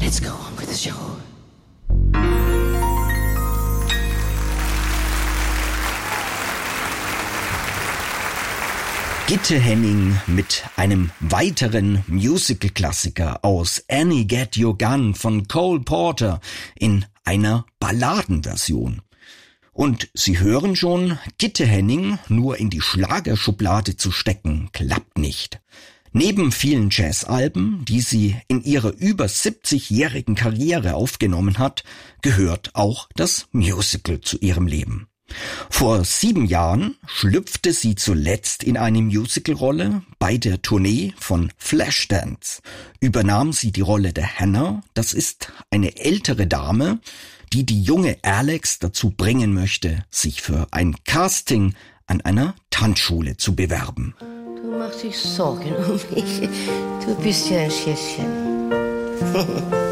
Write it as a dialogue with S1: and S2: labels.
S1: Let's go on with the show.
S2: Gitte Henning mit einem weiteren Musical-Klassiker aus Annie Get Your Gun von Cole Porter in einer Balladenversion. Und Sie hören schon, Gitte Henning nur in die Schlagerschublade zu stecken, klappt nicht. Neben vielen Jazzalben, die sie in ihrer über 70-jährigen Karriere aufgenommen hat, gehört auch das Musical zu ihrem Leben. Vor 7 Jahren schlüpfte sie zuletzt in eine Musicalrolle. Bei der Tournee von Flashdance übernahm sie die Rolle der Hannah. Das ist eine ältere Dame, die die junge Alex dazu bringen möchte, sich für ein Casting an einer Tanzschule zu bewerben.
S3: Du machst dich Sorgen um mich. Du bist ja ein Schätzchen.